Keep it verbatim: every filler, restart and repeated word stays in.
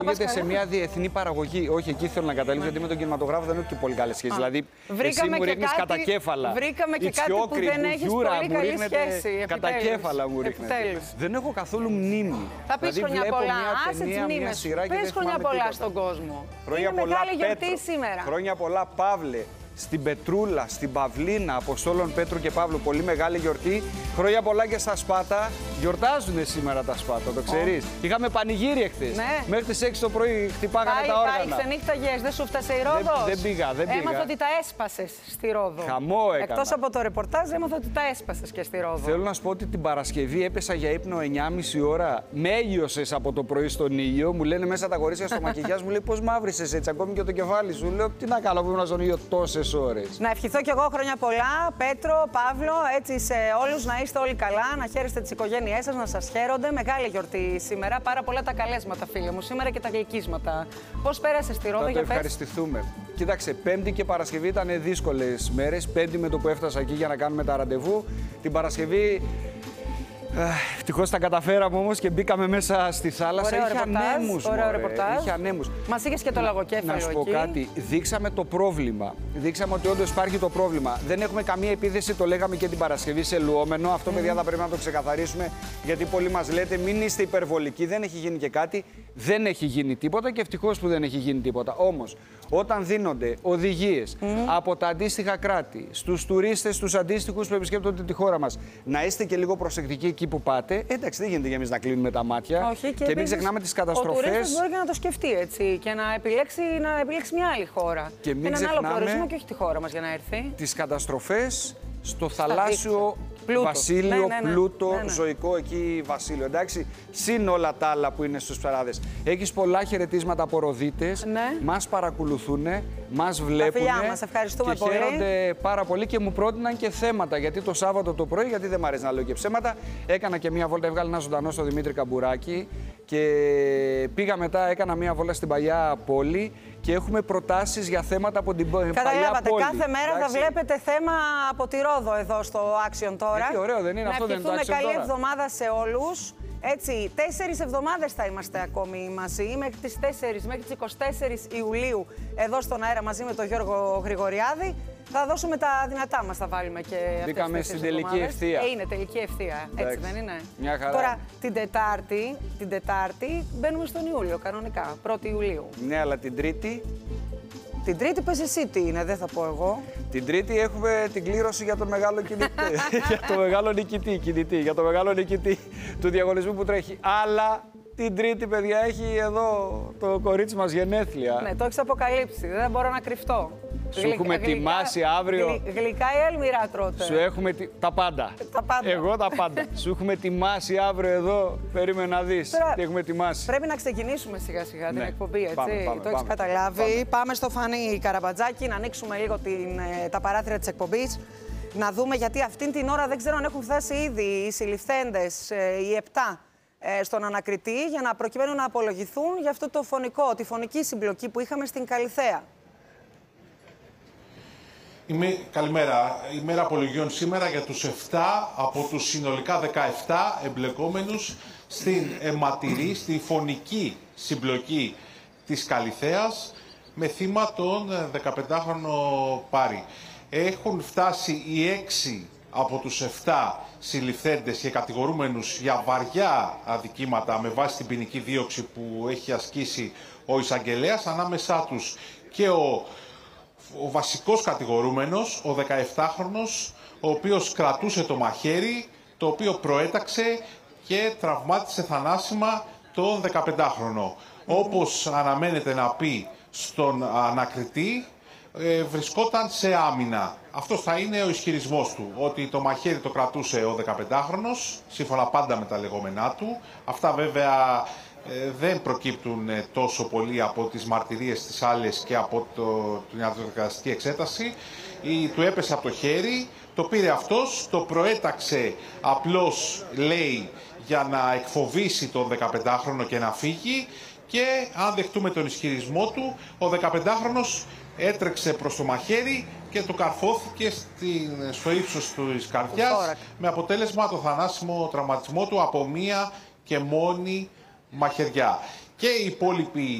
Ακούγεται σε μια διεθνή παραγωγή. Όχι, εκεί θέλω να καταλήξω, γιατί με τον κινηματογράφο δεν έχω και πολύ καλές σχέσεις. Δηλαδή, εσύ μου ρίχνεις κατά κέφαλα. Βρήκαμε και κάτι που δεν έχεις πολύ καλή σχέση. Κατά κέφαλα μου ρίχνετε. Δεν έχω καθόλου μνήμη. Θα πεις χρόνια πολλά. Άσε τις μνήμες. Πες χρόνια πολλά στον κόσμο. Είναι μεγάλη γιορτή σήμερα. Χρόνια πολλά, Παύλε. Στην Πετρούλα, στην Παυλίνα, Αποστόλων Πέτρου και Παύλου. Πολύ μεγάλη γιορτή. Χρόνια πολλά και στα Σπάτα. Γιορτάζουν σήμερα τα Σπάτα, το ξέρεις. Oh. Είχαμε πανηγύρι εχθές. Ναι. Μέχρι τις έξι το πρωί χτυπάγανε τα όργανα. Πάει, ξενύχταγες, δεν σου φτάσε η Ρόδος. Δεν, δεν πήγα, δεν πήγα. Έμαθα ότι τα έσπασες στη Ρόδο. Χαμό έκανα. Εκτός από το ρεπορτάζ, έμαθα ότι τα έσπασες και στη Ρόδο. Θέλω να σου πω ότι την Παρασκευή έπεσα για ύπνο εννιά και μισή ώρα. Με έλειωσες από το πρωί στον ήλιο. Μου λένε μέσα τα κορίτσια στο μακιγιάζ, μου λέει πώς μαύρισες έτσι, ακόμη και το κεφάλι σου. Λέω τι να κάνω που ήμουν στον ήλιο τόσες ώρες. Να ευχηθώ κι εγώ χρόνια πολλά, Πέτρο, Παύλο, έτσι σε όλους να είστε όλοι καλά, να χαίρεστε τις οικογένειές σας, να σας χαίρονται. Μεγάλη γιορτή σήμερα, πάρα πολλά τα καλέσματα, φίλε μου, σήμερα και τα γλυκίσματα. Πώς πέρασες στη Ρόδο, για πες? Θα το ευχαριστηθούμε. Κοίταξε, Πέμπτη και Παρασκευή ήταν δύσκολες μέρες. Πέμπτη με το που έφτασα εκεί για να κάνουμε τα ραντεβού. Την Παρασκευή. Ευτυχώς τα καταφέραμε όμως και μπήκαμε μέσα στη θάλασσα. Ωραίο είχε ανέμους. Ωραίο ρεπορτάζ. Είχε ανέμους. Μας είχες και το λαγοκέφαλο. Να σου πω εκεί. κάτι. Δείξαμε το πρόβλημα. Δείξαμε ότι όντως υπάρχει το πρόβλημα. Δεν έχουμε καμία επίθεση, το λέγαμε και την Παρασκευή σε λουόμενο. Αυτό, mm. παιδιά, θα πρέπει να το ξεκαθαρίσουμε. Γιατί πολλοί μας λέτε μην είστε υπερβολικοί. Δεν έχει γίνει και κάτι. Δεν έχει γίνει τίποτα και ευτυχώς που δεν έχει γίνει τίποτα. Όμως, όταν δίνονται οδηγίες mm. από τα αντίστοιχα κράτη στους τουρίστες, στους αντίστοιχους που επισκέπτονται τη χώρα μας, να είστε και λίγο προσεκτικοί εκεί που πάτε. Εντάξει, δεν γίνεται για εμείς να κλείνουμε τα μάτια. Όχι, και και μην ξεχνάμε τις καταστροφές. Ο τουρίστας μπορεί και να το σκεφτεί έτσι και να επιλέξει, να επιλέξει μια άλλη χώρα. Και μην έναν άλλο προορισμό και όχι τη χώρα μας για να έρθει. Τις καταστροφές στο θαλάσσιο πλούτο. βασίλειο, ναι, ναι, ναι. πλούτο, ναι, ναι. ζωικό εκεί βασίλειο. Εντάξει, συν όλα τα άλλα που είναι στους ψαράδες. Έχεις πολλά χαιρετίσματα από ροδίτες, ναι. μας παρακολουθούν, μας βλέπουν μας, ευχαριστούμε και πολύ. χαίρονται πάρα πολύ και μου πρότειναν και θέματα. Γιατί το Σάββατο το πρωί, γιατί δεν μ' αρέσει να λέω και ψέματα, έκανα και μία βόλτα, έβγαλε ένα ζωντανό στο Δημήτρη Καμπουράκη και πήγα μετά, έκανα μία βόλτα στην παλιά πόλη. Και έχουμε προτάσεις για θέματα από την παλιά πόλη. Καταλάβατε, κάθε μέρα εντάξει. θα βλέπετε θέμα από τη Ρόδο εδώ στο Action τώρα. Τι ωραίο δεν είναι να αυτό, δεν είναι το Action καλή τώρα. εβδομάδα σε όλους. Έτσι, τέσσερις εβδομάδες θα είμαστε ακόμη μαζί, μέχρι τις τέσσερις, μέχρι τις είκοσι τέσσερις Ιουλίου, εδώ στον αέρα μαζί με τον Γιώργο Γρηγοριάδη. Θα δώσουμε τα δυνατά μας, θα βάλουμε και μπήκαμε αυτές τις στην τελική ευθεία. Ε, είναι τελική ευθεία, έτσι δεν είναι? Μια χαρά. Τώρα, την Τετάρτη, την Τετάρτη μπαίνουμε στον Ιούλιο, κανονικά, πρώτη Ιουλίου. Ναι, αλλά την Τρίτη... Την Τρίτη πες εσύ τι είναι, δεν θα πω εγώ. Την Τρίτη έχουμε την κλήρωση για τον μεγάλο κινητή, για το μεγάλο νικητή, κινητή, για το μεγάλο νικητή του διαγωνισμού που τρέχει. Αλλά την Τρίτη, παιδιά, έχει εδώ το κορίτσι μας γενέθλια. Ναι, το έχεις αποκαλύψει, δεν μπορώ να κρυφτώ. Σου Γλυ... έχουμε γλυκά... ετοιμάσει αύριο. Γλυ... Γλυκά ή έλμυρα τρώτε? Σου έχουμε τι... τα πάντα. Τα πάντα. Εγώ τα πάντα. Σου έχουμε ετοιμάσει αύριο εδώ. Περίμενε να δεις Τώρα, τι έχουμε ετοιμάσει. Πρέπει να ξεκινήσουμε σιγά σιγά ναι. την εκπομπή, έτσι. Πάμε, πάμε, το έχεις καταλάβει. Πάμε. πάμε στο Φανή Καραμπατζάκη να ανοίξουμε λίγο την, τα παράθυρα της εκπομπής. Να δούμε γιατί αυτήν την ώρα δεν ξέρω αν έχουν φτάσει ήδη οι συλληφθέντες, οι επτά. Στον ανακριτή για να προκειμένου να απολογηθούν για αυτό το φωνικό, τη φωνική συμπλοκή που είχαμε στην Καλιθέα. Είμαι, καλημέρα. Η μέρα απολογιών σήμερα για τους επτά από τους συνολικά δεκαεπτά εμπλεκόμενους στην αιματηρή, στη φωνική συμπλοκή της Καλιθέας με θύμα τον δεκαπεντάχρονο Πάρη. Έχουν φτάσει οι έξι από τους επτά συλληφθέντες και κατηγορούμενους για βαριά αδικήματα με βάση την ποινική δίωξη που έχει ασκήσει ο εισαγγελέας, ανάμεσά τους και ο, ο βασικός κατηγορούμενος, ο δεκαεπτάχρονος, ο οποίος κρατούσε το μαχαίρι, το οποίο προέταξε και τραυμάτισε θανάσιμα τον δεκαπεντάχρονο. Όπως αναμένεται να πει στον ανακριτή, Ε, βρισκόταν σε άμυνα. Αυτό θα είναι ο ισχυρισμός του, ότι το μαχαίρι το κρατούσε ο δεκαπεντάχρονος, σύμφωνα πάντα με τα λεγόμενά του. Αυτά βέβαια ε, δεν προκύπτουν ε, τόσο πολύ από τις μαρτυρίες της άλλες και από το, την ιατροδικαστική εξέταση. Η, του έπεσε από το χέρι, το πήρε αυτός, το προέταξε απλώς, λέει, για να εκφοβήσει τον δεκαπεντάχρονο και να φύγει. Και αν δεχτούμε τον ισχυρισμό του, ο δεκαπεντάχρονος έτρεξε προς το μαχαίρι και το καρφώθηκε στην, στο ύψος της καρδιάς, με αποτέλεσμα το θανάσιμο τραυματισμό του από μία και μόνη μαχαιριά. και οι υπόλοιποι